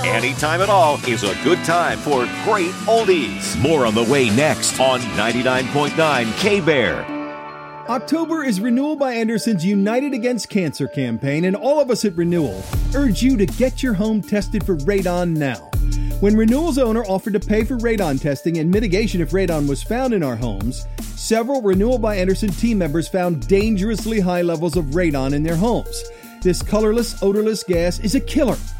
Anytime at all is a good time for great oldies. More on the way next on 99.9 K-Bear. October is Renewal by Anderson's United Against Cancer campaign, and all of us at Renewal urge you to get your home tested for radon now. When Renewal's owner offered to pay for radon testing and mitigation if radon was found in our homes, several Renewal by Anderson team members found dangerously high levels of radon in their homes. This colorless, odorless gas is a killer.